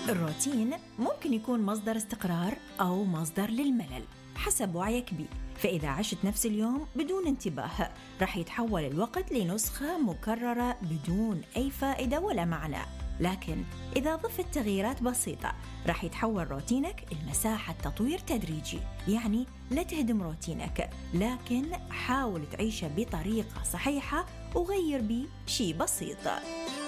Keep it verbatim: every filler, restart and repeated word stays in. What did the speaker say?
الروتين ممكن يكون مصدر استقرار أو مصدر للملل حسب وعيك بيه. فإذا عشت نفس اليوم بدون انتباه رح يتحول الوقت لنسخة مكررة بدون أي فائدة ولا معنى. لكن إذا ضفت تغييرات بسيطة رح يتحول روتينك لمساحة تطوير تدريجي. يعني لا تهدم روتينك، لكن حاول تعيشه بطريقة صحيحة وغير بيه شي بسيط.